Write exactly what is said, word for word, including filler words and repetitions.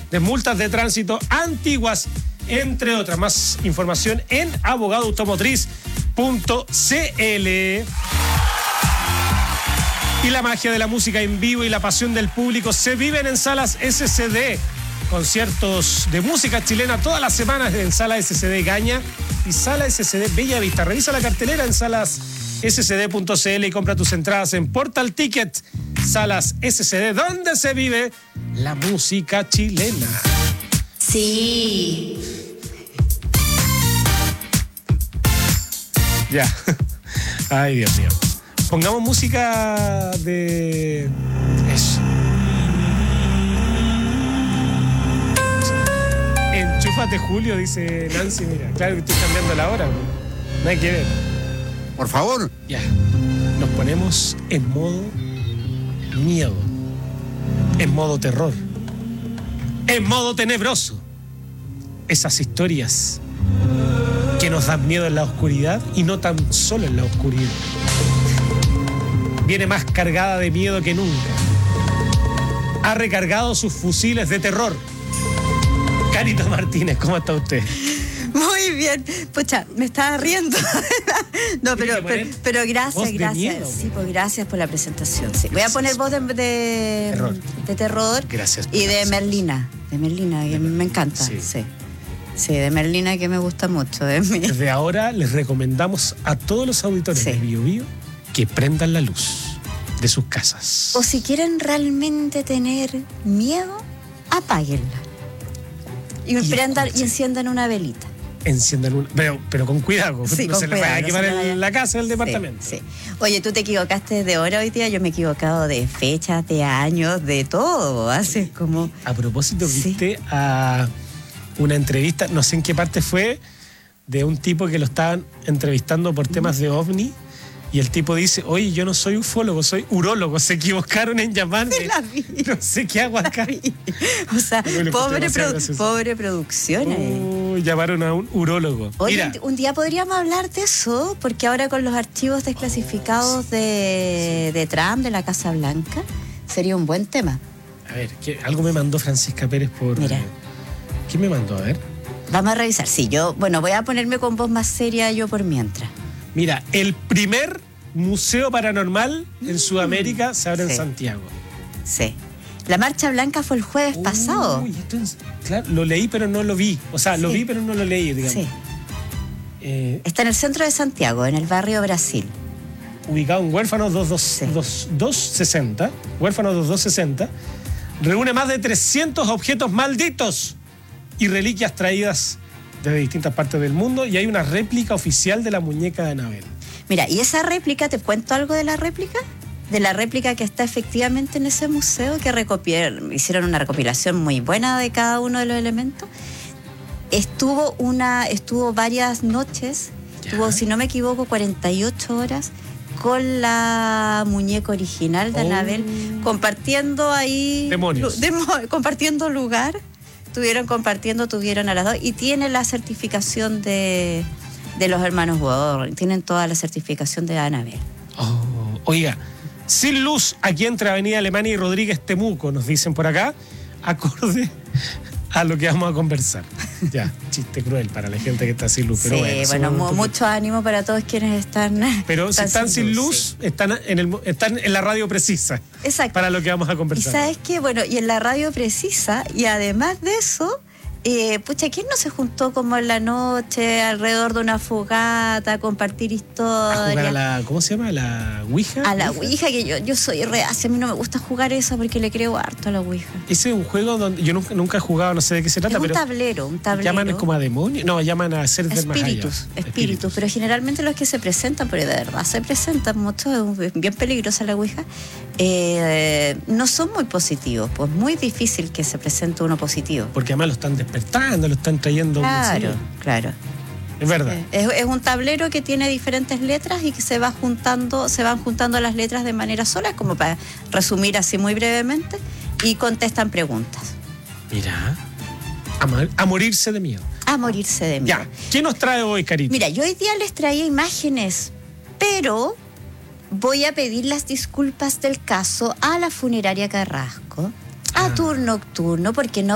de multas de tránsito antiguas, entre otras. Más información en abogado automotriz punto c l. Y la magia de la música en vivo y la pasión del público se viven en Salas S C D. Conciertos de música chilena todas las semanas en Sala S C D Gaña y Sala S C D Bella Vista. Revisa la cartelera en salas s c d punto c l y compra tus entradas en Portal Ticket. Salas S C D, donde se vive la música chilena. Sí. Ya. Ay, Dios mío. Pongamos música de... Eso. Enchúfate, Julio, dice Nancy. Mira, claro que estoy cambiando la hora. No hay que ver. Por favor. Ya. Nos ponemos en modo miedo. En modo terror. En modo tenebroso. Esas historias que nos dan miedo en la oscuridad y no tan solo en la oscuridad. Viene más cargada de miedo que nunca. Ha recargado sus fusiles de terror. Carito Martínez, ¿cómo está usted? Muy bien. Pucha, me estaba riendo. No, pero, pero, pero gracias, gracias. Sí, pues gracias por la presentación. Sí. Voy a poner voz de, de, terror. de terror. Gracias. Y de Merlina. De Merlina, que de me encanta. Sí. sí. Sí, de Merlina, que me gusta mucho. De mí. Desde ahora les recomendamos a todos los auditores sí. de Bio Bio que prendan la luz de sus casas. O si quieren realmente tener miedo, apáguenla. Y, y, prendan, y enciendan una velita. Enciendan una... Pero, pero con cuidado, sí, no con se les vaya a quemar no la casa del departamento. Sí, sí. Oye, tú te equivocaste de hora hoy día, yo me he equivocado de fechas, de años, de todo. Hace como... A propósito, viste sí. a una entrevista, no sé en qué parte fue, de un tipo que lo estaban entrevistando por temas de ovni. Y el tipo dice, oye, yo no soy ufólogo, soy urólogo, se equivocaron en llamarme. La vi. No sé qué hago acá. O sea, pobre, produ- pobre producción. Uh, llamaron a un urólogo. Oye, Mira. un día podríamos hablar de eso, porque ahora con los archivos desclasificados oh, de, de Trump, de la Casa Blanca, sería un buen tema. A ver, ¿qué, algo me mandó Francisca Pérez por... Mira. ¿Qué me mandó? A ver. Vamos a revisar. Sí, yo, bueno, voy a ponerme con voz más seria yo por mientras. Mira, el primer museo paranormal en Sudamérica se abre sí. en Santiago. Sí. La Marcha Blanca fue el jueves Uy, pasado. Esto es, claro, lo leí pero no lo vi. O sea, sí. lo vi pero no lo leí, digamos. Sí. Eh, Está en el centro de Santiago, en el barrio Brasil. Ubicado en Huérfanos veintidós sesenta. Huérfanos veintidós sesenta. Reúne más de trescientos objetos malditos y reliquias traídas de distintas partes del mundo, y hay una réplica oficial de la muñeca de Anabel. Mira, y esa réplica, ¿te cuento algo de la réplica? De la réplica que está efectivamente en ese museo, que recopilaron, hicieron una recopilación muy buena de cada uno de los elementos. Estuvo una, estuvo varias noches, ya. estuvo, si no me equivoco, cuarenta y ocho horas con la muñeca original de oh. Anabel, compartiendo ahí... Demonios. Demo, compartiendo lugar. Estuvieron compartiendo, tuvieron a las dos, y tiene la certificación de, de los hermanos Warren, tienen toda la certificación de Anabel. Oh, oiga, sin luz aquí entre Avenida Alemania y Rodríguez Temuco, nos dicen por acá, acorde a lo que vamos a conversar. Ya, chiste cruel para la gente que está sin luz. Pero sí, bueno, bueno, mu- mucho ánimo para todos quienes están. Pero están si están sin luz, luz sí. están, en el, están en la radio precisa. Exacto. Para lo que vamos a conversar. Y sabes qué, bueno, y en la radio precisa, y además de eso, eh, pucha, ¿quién no se juntó como en la noche alrededor de una fogata a compartir historias? A jugar a la, ¿cómo se llama? ¿A la Ouija? A la Ouija, que yo, yo soy reacia, a mí no me gusta jugar esa porque le creo harto a la Ouija. Ese es un juego donde yo nunca, nunca he jugado, no sé de qué se trata, es un pero... tablero, un tablero. ¿Llaman como a demonios? No, llaman a seres del más allá. Espíritus, espíritus, pero generalmente los que se presentan, pero de verdad se presentan mucho, es bien peligrosa la Ouija, eh, no son muy positivos, pues muy difícil que se presente uno positivo. Porque además lo están despertando, lo están trayendo. Claro, claro. Es verdad. Es, es un tablero que tiene diferentes letras y que se va juntando, se van juntando las letras de manera sola, como para resumir así muy brevemente, y contestan preguntas. Mira, a, mar, a morirse de miedo. A morirse de miedo. Ya, ¿qué nos trae hoy, Carito? Mira, yo hoy día les traía imágenes, pero voy a pedir las disculpas del caso a la funeraria Carrasco, a ah. Turno Nocturno, porque no